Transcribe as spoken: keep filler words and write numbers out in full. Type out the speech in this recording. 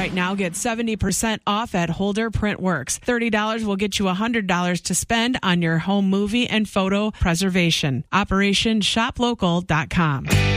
Right now, get seventy percent off at Holder Printworks. thirty dollars will get you one hundred dollars to spend on your home movie and photo preservation. Operation shop local dot com.